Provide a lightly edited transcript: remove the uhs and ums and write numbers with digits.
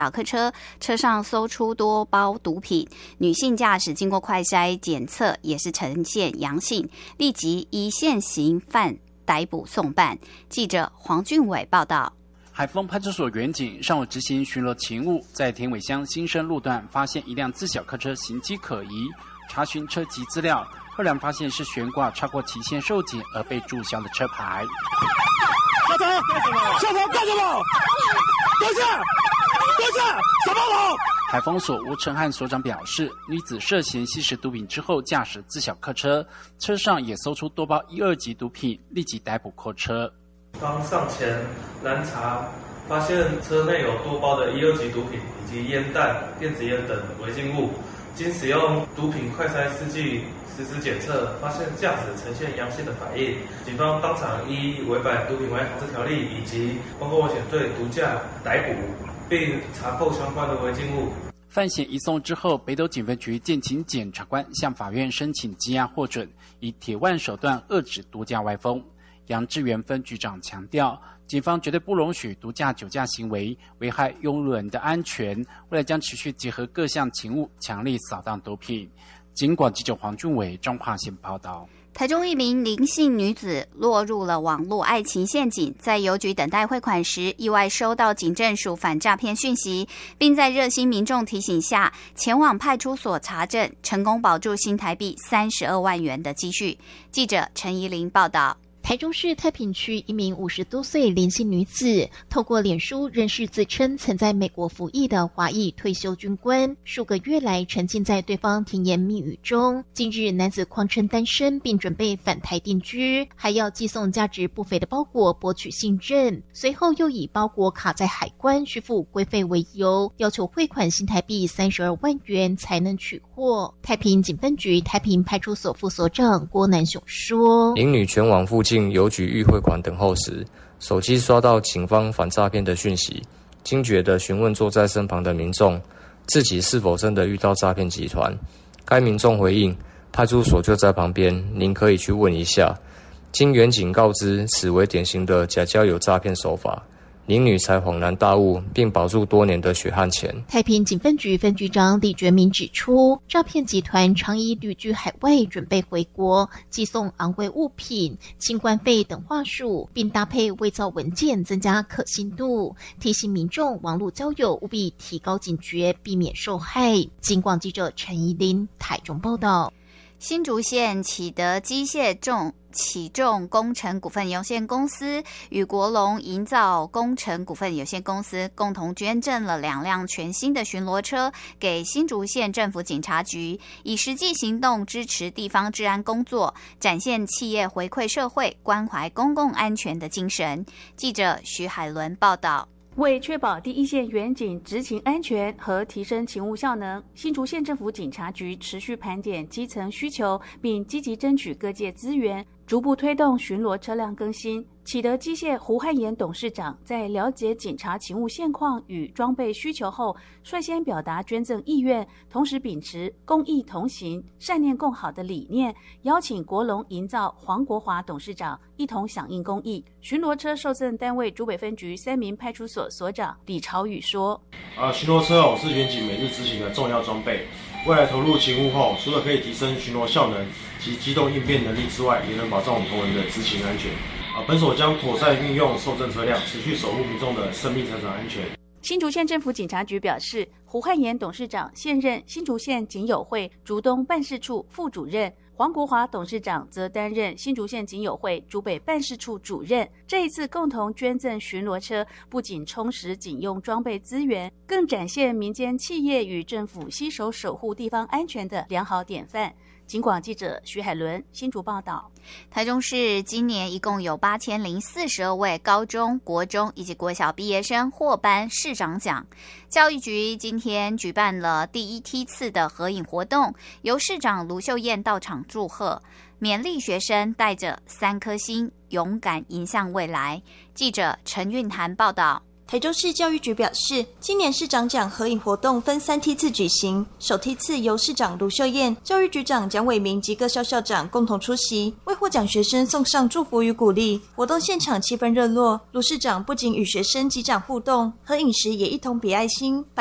小客车车上搜出多包毒品，女性驾驶经过快筛检测也是呈现阳性，立即依现行犯逮捕送办。记者黄俊伟报道。 海丰派出所员警上午执行巡逻勤务，在田尾乡新生路段发现一辆自小客车行迹可疑，查询车籍资料，后来发现是悬挂超过期限受检而被注销的车牌。 下车！干什么？下车干什么？蹲下！蹲下！小报告！ 海丰所吴成汉所长表示，女子涉嫌吸食毒品之后驾驶自小客车，车上也搜出多包1、2级毒品，立即逮捕扣车。 方上前拦查，发现车内有多包的1、2级毒品以及烟弹、电子烟等违禁物。经使用毒品快筛试剂实施检测，发现驾驶呈现阳性的反应。警方当场依违反毒品危害防治条例以及公共危险罪毒驾逮捕，并查扣相关的违禁物。 犯嫌移送之后，北斗警分局建勤检察官向法院申请羁押获准，以铁腕手段遏止毒驾歪风。杨志源分局长强调，警方绝对不容许毒驾酒驾行为危害用路人的安全，未来将持续结合各项勤务，强力扫荡毒品。警广记者黄俊伟彰化县报道。 台中一名林姓女子落入了网络爱情陷阱，在邮局等待汇款时，意外收到警政署反诈骗讯息，并在热心民众提醒下，前往派出所查证，成功保住新台币32万元的积蓄。记者陈怡玲报道。 台中市太平区一名50多岁林姓女子，透过脸书认识自称曾在美国服役的华裔退休军官，数个月来沉浸在对方甜言蜜语中。近日，男子谎称单身，并准备返台定居，还要寄送价值不菲的包裹博取信任。随后又以包裹卡在海关需付规费为由，要求汇款新台币32万元才能取货。太平警分局太平派出所副所长郭南雄说：“ 林女前往附近邮局预汇款等候时，手机刷到警方反诈骗的讯息，惊觉地询问坐在身旁的民众，自己是否真的遇到诈骗集团。该民众回应，派出所就在旁边，您可以去问一下。经员警告知，此为典型的假交友诈骗手法。林女才恍然大悟，并保住多年的血汗钱。 太平警分局分局长李觉明指出，诈骗集团常以旅居海外准备回国、寄送昂贵物品、清关费等话术，并搭配伪造文件增加可信度，提醒民众网络交友务必提高警觉，避免受害。警广记者陈怡琳台中报道。 新竹县启德机械起重工程股份有限公司与国龙营造工程股份有限公司共同捐赠了2辆全新的巡逻车给新竹县政府警察局，以实际行动支持地方治安工作，展现企业回馈社会、关怀公共安全的精神。记者徐海伦报道。 为确保第一线员警执勤安全和提升勤务效能，新竹县政府警察局持续盘点基层需求，并积极争取各界资源，逐步推动巡逻车辆更新。启德机械胡汉言董事长在了解警察勤务现况与装备需求后，率先表达捐赠意愿，同时秉持公益同行、善念共好的理念，邀请国龙营造黄国华董事长一同响应公益。巡逻车受赠单位竹北分局3名派出所所长李朝宇说： 巡逻车是员警每日执行的重要装备，未来投入勤务后，除了可以提升巡逻效能及机动应变能力之外，也能保障我们同仁的执勤安全。本所将妥善运用受赠车辆，持续守护民众的生命财产安全。 新竹县政府警察局表示，胡汉言董事长现任新竹县警友会竹东办事处副主任，黄国华董事长则担任新竹县警友会竹北办事处主任。这一次共同捐赠巡逻车，不仅充实警用装备资源，更展现民间企业与政府携手守护地方安全的良好典范。警广记者徐海伦新竹报道。 台中市今年一共有8042位高中、国中以及国小毕业生获颁市长奖。教育局今天举办了第一梯次的合影活动，由市长卢秀燕到场祝贺，勉励学生带着3颗星，勇敢迎向未来。记者陈韵涵报道。 台中市教育局表示，今年市长奖合影活动分3梯次举行，首梯次由市长卢秀燕、教育局长蒋伟明及各校校长共同出席，为获奖学生送上祝福与鼓励。活动现场气氛热络，卢市长不仅与学生及长互动，合影时也一同比爱心。